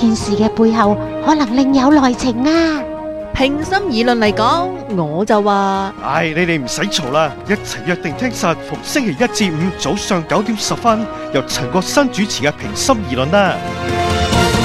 件事嘅背後可能另有內情啊！ 平心而論嚟講，我就話， 你哋唔使嘈啦，一齊約定聽實逢星期一至五早上9點10分，由陳國新主持嘅平心而論啦。